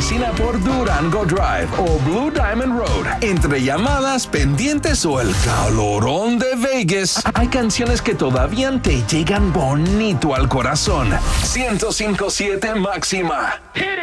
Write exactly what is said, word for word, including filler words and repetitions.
oficina por Durango Drive o Blue Diamond Road. Entre llamadas, pendientes o el calorón de Vegas, hay canciones que todavía te llegan bonito al corazón. ciento cinco punto siete Máxima.